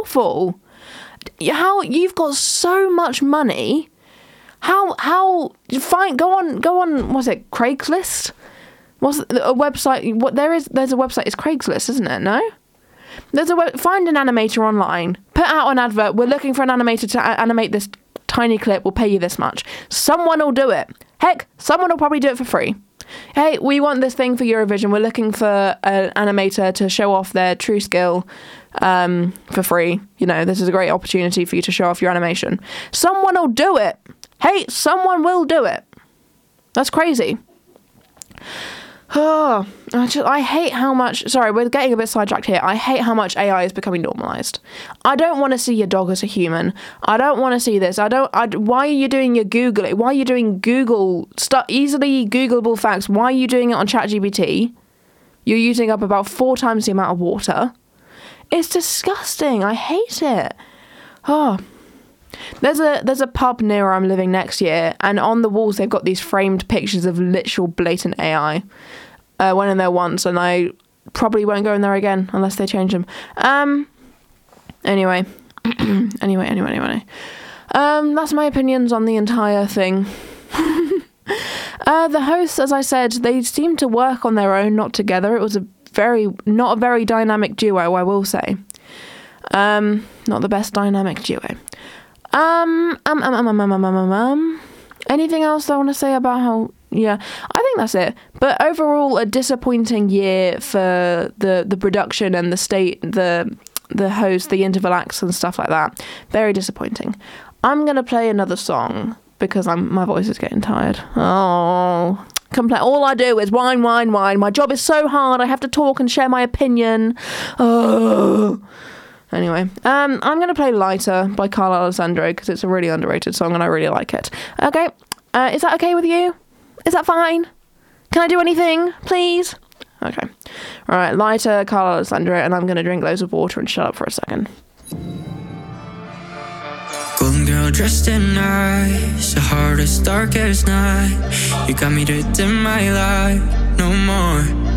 awful. How you've got so much money. How fine? Go on. What's it? Craigslist? What's a website? There's a website. It's Craigslist, isn't it? No. Find an animator online. Put out an advert. We're looking for an animator to animate this tiny clip. We'll pay you this much. Someone will do it. Heck, someone will probably do it for free. Hey, we want this thing for Eurovision. We're looking for an animator to show off their true skill for free. You know, this is a great opportunity for you to show off your animation. Someone will do it. Hey, someone will do it. That's crazy. Oh, I hate how much... Sorry, we're getting a bit sidetracked here. I hate how much AI is becoming normalised. I don't want to see your dog as a human. I don't want to see this. Why are you doing your Googling? Why are you doing Google... easily Googleable facts? Why are you doing it on ChatGPT? You're using up about 4 times the amount of water. It's disgusting. I hate it. Oh... There's a pub near where I'm living next year, and on the walls they've got these framed pictures of literal blatant AI. Went in there once, and I probably won't go in there again unless they change them. Anyway. Anyway. That's my opinions on the entire thing. The hosts, as I said, they seem to work on their own, not together. It was not a very dynamic duo, I will say. Not the best dynamic duo. Anything else I want to say about how... Yeah, I think that's it. But overall, a disappointing year for the production and the state, the host, the interval acts and stuff like that. Very disappointing. I'm going to play another song because my voice is getting tired. Oh, complain. All I do is whine. My job is so hard. I have to talk and share my opinion. Oh... Anyway, I'm going to play Lighter by Carl Alessandro because it's a really underrated song and I really like it. Okay, is that okay with you? Is that fine? Can I do anything, please? Okay. All right, Lighter, Carl Alessandro, and I'm going to drink loads of water and shut up for a second. Golden girl dressed in ice, the hardest, darkest night. You got me to dim my light, no more.